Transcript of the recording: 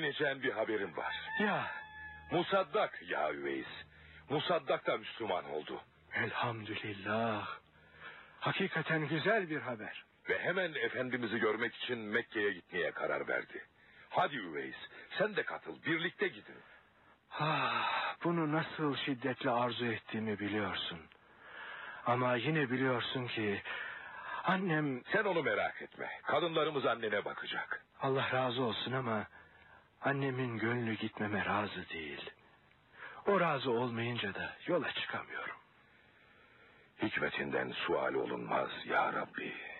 sevineceğin bir haberim var. Ya. Musaddak ya Üveys. Musaddak da Müslüman oldu. Elhamdülillah. Hakikaten güzel bir haber. Ve hemen Efendimiz'i görmek için Mekke'ye gitmeye karar verdi. Hadi Üveys, sen de katıl, birlikte gidin. Bunu nasıl şiddetle arzu ettiğimi biliyorsun. Ama yine biliyorsun ki annem... Sen onu merak etme. Kadınlarımız annene bakacak. Allah razı olsun ama annemin gönlü gitmeme razı değil. O razı olmayınca da yola çıkamıyorum. Hikmetinden sual olunmaz ya Rabbi.